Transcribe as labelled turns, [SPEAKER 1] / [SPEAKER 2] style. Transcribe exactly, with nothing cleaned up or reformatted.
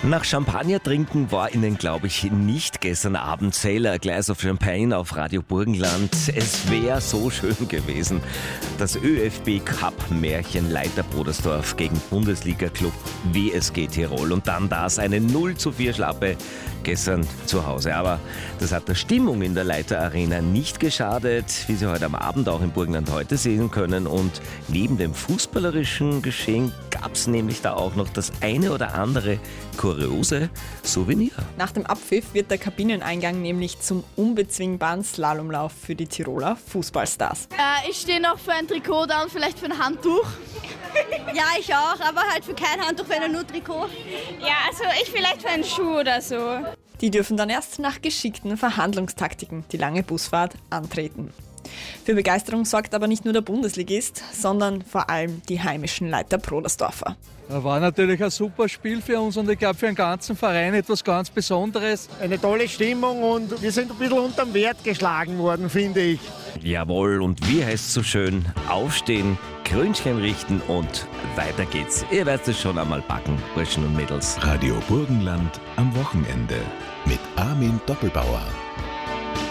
[SPEAKER 1] Nach Champagner trinken war Ihnen, glaube ich, nicht gestern Abend Sailor a Glass of Champagne auf Radio Burgenland. Es wäre so schön gewesen. Das ÖFB-Cup-Märchen Leiter-Brodersdorf gegen Bundesliga-Club W S G Tirol. Und dann das, eine null zu vier Schlappe gestern zu Hause. Aber das hat der Stimmung in der Leiter Arena nicht geschadet, wie Sie heute am Abend auch im Burgenland heute sehen können. Und neben dem fußballerischen Geschehen gab es nämlich da auch noch das eine oder andere kuriose Souvenir.
[SPEAKER 2] Nach dem Abpfiff wird der Kabineneingang nämlich zum unbezwingbaren Slalomlauf für die Tiroler Fußballstars.
[SPEAKER 3] Äh, ich stehe noch für ein Trikot da und vielleicht für ein Handtuch.
[SPEAKER 4] Ja, ich auch, aber halt für kein Handtuch, wenn nur Trikot.
[SPEAKER 3] Ja, also ich vielleicht für einen Schuh oder so.
[SPEAKER 2] Die dürfen dann erst nach geschickten Verhandlungstaktiken die lange Busfahrt antreten. Für Begeisterung sorgt aber nicht nur der Bundesligist, sondern vor allem die heimischen Leiter Brodersdorfer.
[SPEAKER 5] War natürlich ein super Spiel für uns und ich glaube für den ganzen Verein etwas ganz Besonderes.
[SPEAKER 6] Eine tolle Stimmung und wir sind ein bisschen unterm Wert geschlagen worden, finde ich.
[SPEAKER 1] Jawohl, und wie heißt es so schön? Aufstehen, Krönchen richten und weiter geht's. Ihr werdet es schon einmal packen, Burschen und Mädels.
[SPEAKER 7] Radio Burgenland am Wochenende mit Armin Doppelbauer.